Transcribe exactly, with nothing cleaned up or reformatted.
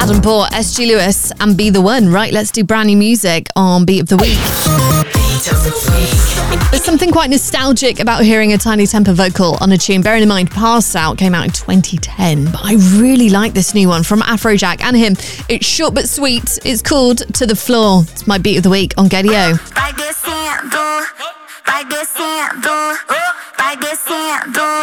Adam Port, S G Lewis, and Be The One. Right, let's do brand new music on Beat of the Week. Beat of the Week. There's something quite nostalgic about hearing a Tinie Tempah vocal on a tune. Bearing in mind, Pass Out came out in twenty ten, but I really like this new one from Afrojack and him. It's short but sweet. It's called To The Floor. It's my Beat of the Week on Gaydio.